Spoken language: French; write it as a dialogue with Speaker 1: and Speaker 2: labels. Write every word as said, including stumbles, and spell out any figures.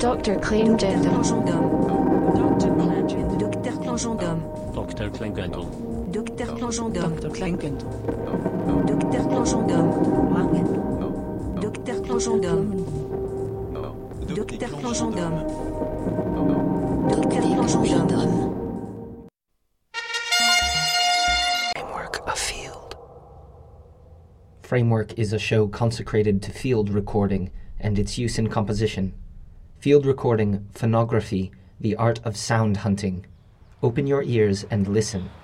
Speaker 1: Doctor Clangendom.
Speaker 2: Doctor Clangendom. Doctor Clangendom.
Speaker 3: Doctor Clangendom.
Speaker 2: Doctor Clangendom.
Speaker 4: Doctor Clangendom.
Speaker 2: Doctor Clangendom. Doctor Clangendom. Doctor Clangendom. Doctor Clangendom.
Speaker 5: Framework of Field.
Speaker 6: Framework is a show consecrated to field recording and its use in composition. Field recording, phonography, the art of sound hunting. Open your ears and listen.